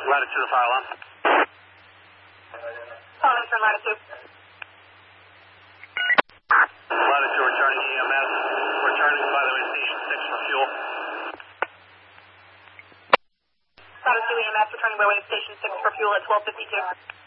Latitude fire alarm. Turn latitude. Latitude returning EMS. Returning, by the way, station 6 for fuel. Latitude EMS returning by way of station 6 for fuel at 12:52.